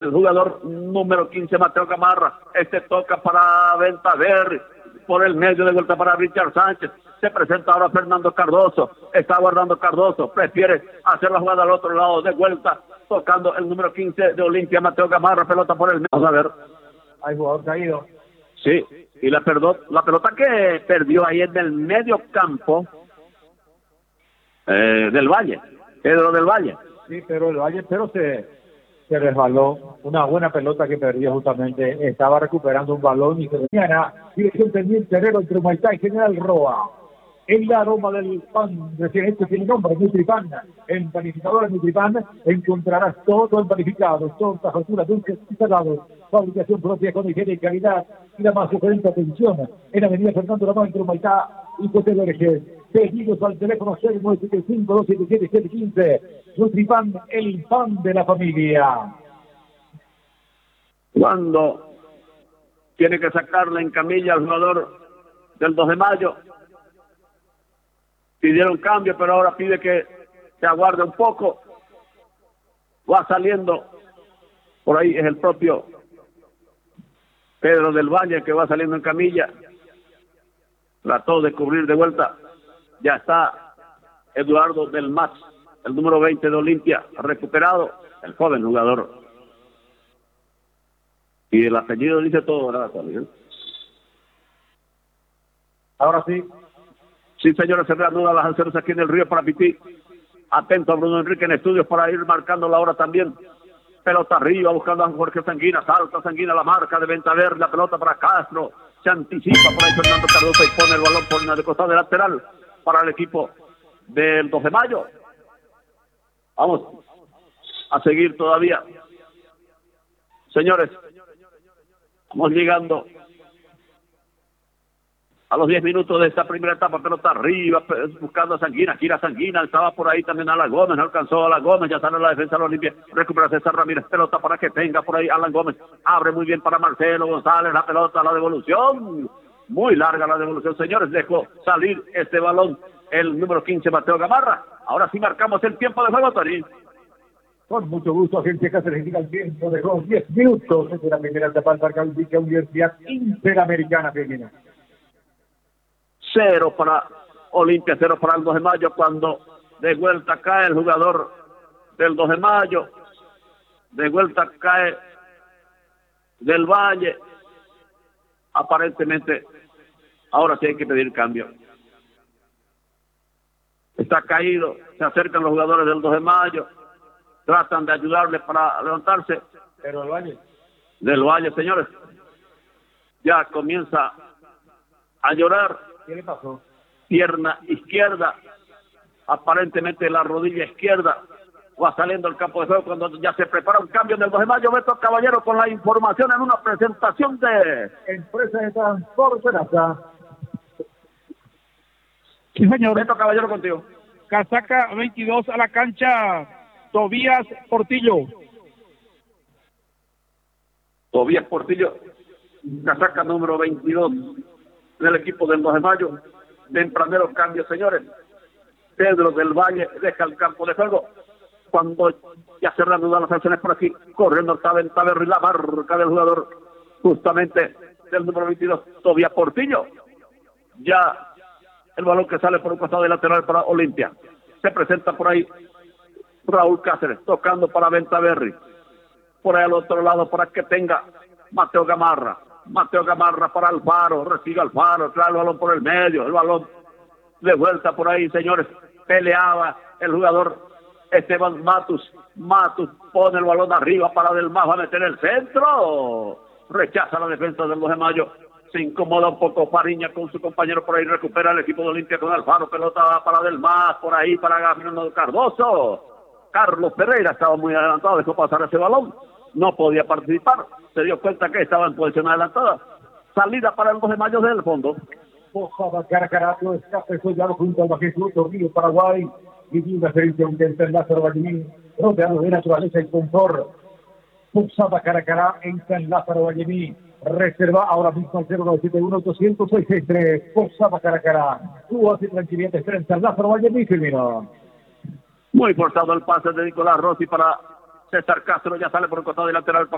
el jugador número 15, Mateo Gamarra. Toca para Ventaver, por el medio de vuelta para Richard Sánchez. Se presenta ahora Fernando Cardoso, está guardando Cardoso, prefiere hacer la jugada al otro lado de vuelta, tocando el número 15 de Olimpia, Mateo Gamarra, pelota por el medio. Vamos a ver. Hay jugador caído. Sí, y la pelota que perdió ahí en el medio campo del Valle, Pedro del Valle. Sí, pero el Valle, se resbaló. Una buena pelota que perdió justamente. Estaba recuperando un balón y se venía dirección pendiente Herrero entre Humaitá y General Roa. El aroma del pan recién hecho tiene nombre, Nutripan. En Panificadores Nutripan encontrarás todo en panificados, tortas, facturas, dulces y salados. Fabricación propia con higiene y calidad y la más sugerente atención. En Avenida Fernando Lamar entre Humaitá y José López. Pedidos al teléfono 0975-277-715. Nutripan, el pan de la familia. Cuando tiene que sacarle en camilla al jugador del 2 de mayo. Pidieron cambio, pero ahora pide que se aguarde un poco. Va saliendo. Por ahí es el propio Pedro del Valle que va saliendo en camilla. Trató de cubrir de vuelta. Ya está Eduardo del Max, el número 20 de Olimpia, recuperado, el joven jugador. Y el apellido dice todo, ¿verdad? Ahora sí. Sí, señores, se reanudan las alceras aquí en el Río Parapití. Atento a Bruno Enrique en estudios para ir marcando la hora también. Pelota arriba, buscando a Jorge Sanguina. Salta Sanguina, la marca de Ventaver. La pelota para Castro. Se anticipa por ahí Fernando Cardoso y pone el balón por el costado de lateral para el equipo del 2 de mayo. Vamos a seguir todavía. Señores, vamos llegando a los 10 minutos de esta primera etapa. Pelota arriba, buscando a Sanguina, gira Sanguina, estaba por ahí también Alan Gómez, no alcanzó a Alan Gómez, ya sale la defensa de la Olimpia, recupera César Ramírez, pelota para que tenga por ahí Alan Gómez, abre muy bien para Marcelo González, la pelota, la devolución, muy larga la devolución, señores, dejó salir este balón el número 15, Mateo Gamarra. Ahora sí marcamos el tiempo de juego, Tony. Con mucho gusto, Agencia Cáceres indica el tiempo de juego, 10 minutos desde la primera etapa del Parque Universidad Interamericana Femenina. 0 para Olimpia, 0 para el 2 de mayo, cuando de vuelta cae el jugador del 2 de mayo, de vuelta cae del Valle, aparentemente, ahora sí hay que pedir cambio. Está caído, se acercan los jugadores del 2 de mayo, tratan de ayudarle para levantarse. Pero el Valle. Del Valle, señores, ya comienza a llorar. ¿Qué le pasó? Pierna izquierda, aparentemente la rodilla izquierda, va saliendo al campo de juego cuando ya se prepara un cambio en el 2 de mayo. Beto Caballero con la información en una presentación de Empresa de Transporte NASA. Sí, señor. Beto Caballero contigo. Casaca 22 a la cancha, Tobías Portillo. Tobías Portillo, casaca número 22 del equipo del 2 de mayo. Tempranero cambio, señores. Pedro del Valle deja el campo de juego cuando ya se reanudan las acciones por aquí. Corriendo está Ventaver y la marca del jugador justamente del número 22, Tobías Portillo. Ya el balón que sale por un costado de lateral para Olimpia. Se presenta por ahí Raúl Cáceres tocando para Ventaverri. Por ahí al otro lado para que tenga Mateo Gamarra. Mateo Gamarra para Alfaro, recibe Alfaro, trae el balón por el medio, el balón de vuelta por ahí, señores. Peleaba el jugador Esteban Matus pone el balón arriba para Del Mas, va a meter el centro, rechaza la defensa del 2 de mayo, se incomoda un poco Fariña con su compañero por ahí, recupera el equipo de Olimpia con Alfaro, pelota para Del Mas, por ahí para Fernando Cardoso. Carlos Pereira estaba muy adelantado, dejó pasar ese balón, no podía participar, se dio cuenta que estaba en posición adelantada. Salida para el 2 de mayo desde el fondo. Posada Caracarato, escape sollado junto al majestuoso río Paraguay, y una referencia a un en Lázaro Vallemín, rodeado de naturaleza y confort. Posada Caracará en San Lázaro Vallemín. Reserva ahora mismo al 0971-206-63. Posada Caracará. Tú haces tranquilidad, espera en San Lázaro Vallemín, Firmino. Muy forzado el pase de Nicolás Rossi para César Castro, ya sale por el costado de lateral para